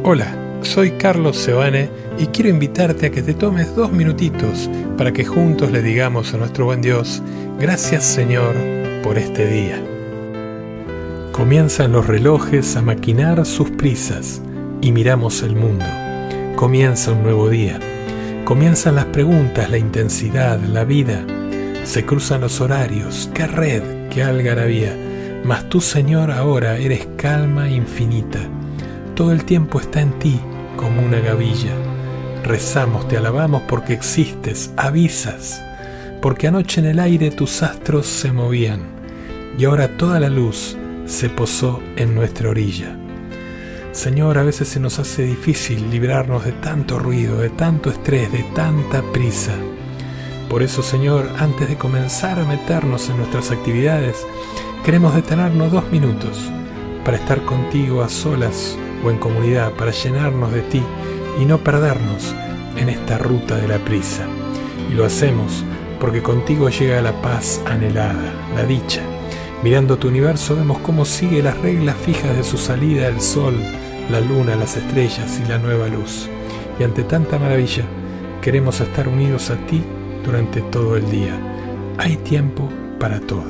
Hola, soy Carlos Sebane y quiero invitarte a que te tomes 2 minutitos para que juntos le digamos a nuestro buen Dios: gracias, Señor, por este día. Comienzan los relojes a maquinar sus prisas y miramos el mundo. Comienza un nuevo día. Comienzan las preguntas, la intensidad, la vida. Se cruzan los horarios. ¡Qué red, qué algarabía! Mas tú, Señor, ahora eres calma infinita. Todo el tiempo está en ti como una gavilla. Rezamos, te alabamos porque existes, avisas, porque anoche en el aire tus astros se movían y ahora toda la luz se posó en nuestra orilla. Señor, a veces se nos hace difícil librarnos de tanto ruido, de tanto estrés, de tanta prisa. Por eso, Señor, antes de comenzar a meternos en nuestras actividades, queremos detenernos 2 minutos para estar contigo a solas o en comunidad, para llenarnos de ti y no perdernos en esta ruta de la prisa. Y lo hacemos porque contigo llega la paz anhelada, la dicha. Mirando tu universo vemos cómo sigue las reglas fijas de su salida, el sol, la luna, las estrellas y la nueva luz. Y ante tanta maravilla, queremos estar unidos a ti durante todo el día. Hay tiempo para todo.